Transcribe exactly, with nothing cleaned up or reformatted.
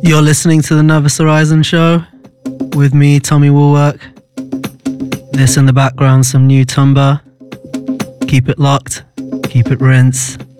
You're listening to the Nervous Horizon show with me, Tommy Woolwork. This in the background, some new Tumba. Keep it locked, keep it rinse.